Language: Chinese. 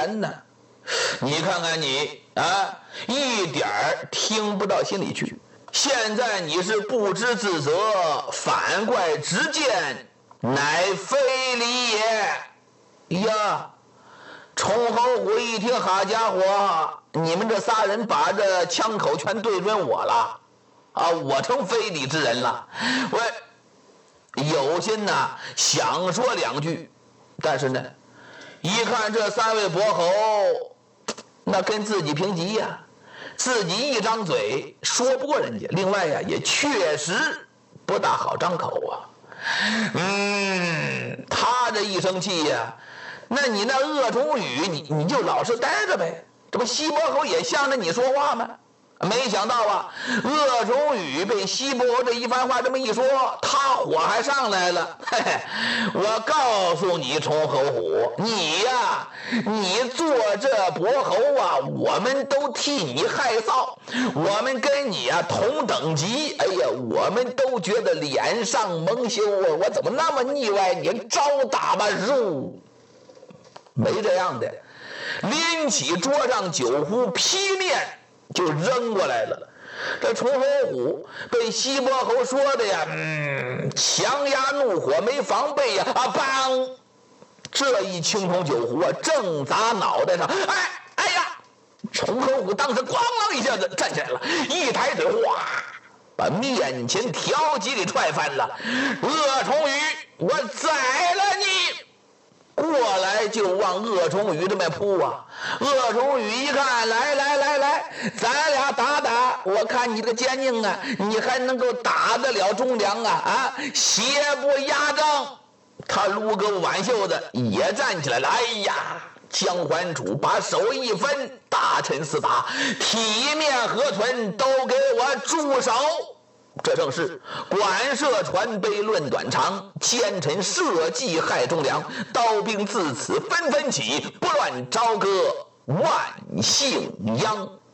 然呢。你看看你啊，一点儿听不到心里去。现在你是不知自责，反怪直谏，乃非礼也。呀，崇侯虎一听，好家伙，你们这仨人把这枪口全对准我了啊！我成非礼之人了。我有心呢想说两句，但是呢，一看这三位伯侯，那跟自己平级呀，自己一张嘴说不过人家，另外呀也确实不大好张口啊。他这一生气呀，那你那鄂崇宇你就老实待着呗，这不西伯侯也向着你说话吗？没想到啊，鄂崇宇被西伯侯这一番话这么一说，他火还上来了。嘿嘿，我告诉你，崇侯虎，你呀，你做这伯侯啊，我们都替你害臊，我们跟你啊同等级，哎呀，我们都觉得脸上蒙羞啊，我怎么那么腻歪你，招打吧入。没这样的，拎起桌上酒壶劈面就扔过来了。这崇侯虎被西伯侯说的呀，强压怒火没防备呀，梆！这一青铜酒壶啊，正砸脑袋上。哎呀！崇侯虎当时咣啷一下子站起来了，一抬腿，哗，把面前条几给踹翻了。鄂崇宇，我宰了你！过来就往鄂崇宇这边扑啊！鄂崇宇一看，来，咱俩打打，我看你这个奸佞啊，你还能够打得了忠良啊？邪不压正。他撸个挽袖子也站起来了。哎呀，江环楚把手一分，大臣四打，体面何存，都给我住手！这正是管涉传杯论短长，奸臣设计害忠良，刀兵自此纷纷起，不乱朝歌万姓殃。